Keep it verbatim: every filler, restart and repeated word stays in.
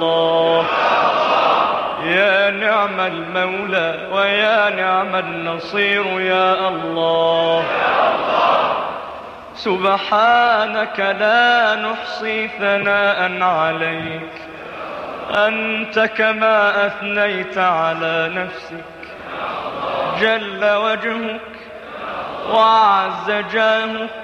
الله. يا نعم المولى ويا نعم النصير يا الله. سبحانك لا نحصي ثناء عليك، أنت كما أثنيت على نفسك، جل وجهك وعز جاهك